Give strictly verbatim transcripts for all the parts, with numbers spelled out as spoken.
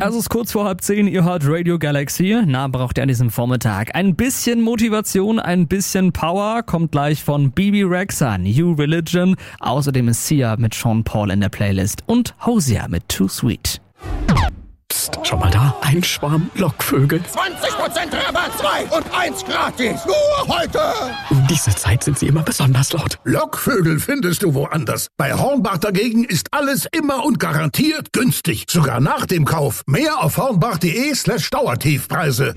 Es ist kurz vor halb zehn, ihr hört Radio Galaxy. Na, braucht ihr an diesem Vormittag ein bisschen Motivation, ein bisschen Power? Kommt gleich von B B Rexha, New Religion. Außerdem ist Sia mit Sean Paul in der Playlist und Hosier mit Too Sweet. Psst, schau mal da, ein Schwarm Lockvögel. zwanzig Prozent Rabatt, zwei und eins gratis. Nur heute. Um diese Zeit sind sie immer besonders laut. Lockvögel findest du woanders. Bei Hornbach dagegen ist alles immer und garantiert günstig. Sogar nach dem Kauf. Mehr auf hornbach.de slash Dauertiefpreise.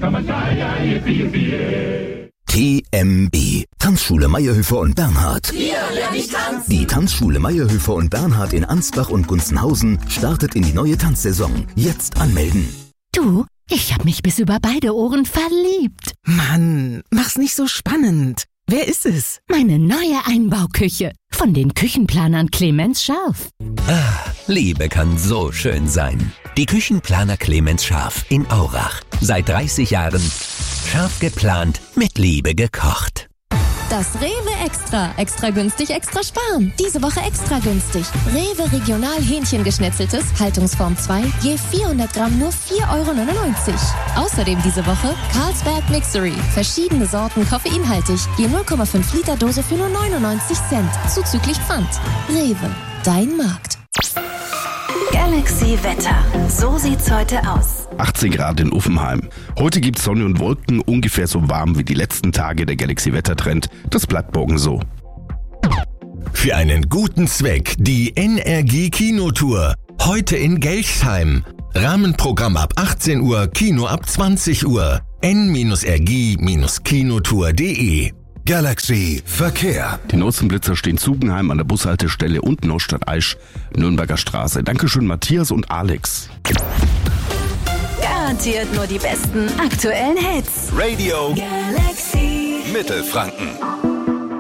T M B. Tanzschule Meyerhöfer und Bernhard. Hier lerne ich tanzen. Die Tanzschule Meyerhöfer und Bernhard in Ansbach und Gunzenhausen startet in die neue Tanzsaison. Jetzt anmelden. Du, ich hab mich bis über beide Ohren verliebt. Mann, mach's nicht so spannend. Wer ist es? Meine neue Einbauküche. Von den Küchenplanern Clemens Scharf. Ah, Liebe kann so schön sein. Die Küchenplaner Clemens Scharf in Aurach. Seit dreißig Jahren scharf geplant, mit Liebe gekocht. Das Rewe Extra. Extra günstig, extra sparen. Diese Woche extra günstig. Rewe Regional Hähnchengeschnetzeltes, Haltungsform zwei, je vierhundert Gramm nur vier Euro neunundneunzig. Außerdem diese Woche Carlsberg Mixery. Verschiedene Sorten koffeinhaltig, je null Komma fünf Liter Dose für nur neunundneunzig Cent. Zuzüglich Pfand. Rewe, dein Markt. Galaxy Wetter. So sieht's heute aus. achtzehn Grad in Uffenheim. Heute gibt's Sonne und Wolken, ungefähr so warm wie die letzten Tage. Der Galaxy Wettertrend. Das bleibt morgen so. Für einen guten Zweck die N R G Kinotour. Heute in Gelchsheim. Rahmenprogramm ab achtzehn Uhr, Kino ab zwanzig Uhr. n r g kinotour punkt de. Galaxy Verkehr. Die Notzenblitzer stehen Zugenheim an der Bushaltestelle und Neustadt Aisch, Nürnberger Straße. Dankeschön Matthias und Alex. Garantiert nur die besten aktuellen Hits. Radio Galaxy Mittelfranken.